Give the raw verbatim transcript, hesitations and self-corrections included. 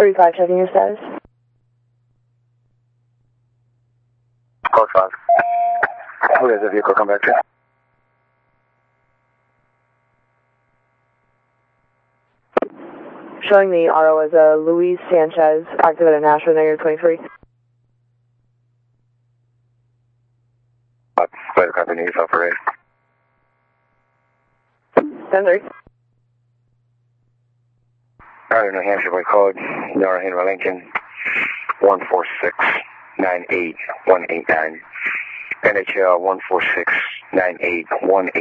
thirty-five, checking your status. Code five. Who has the vehicle come back to? Showing the R O as a Luis Sanchez, active at a Nashville negative twenty-three. Uh, Flight company yourself for race. ten three. Alright, New Hampshire by code, Nora Henry Lincoln, one four six nine eight one eight nine. N H L one four six nine eight one eight.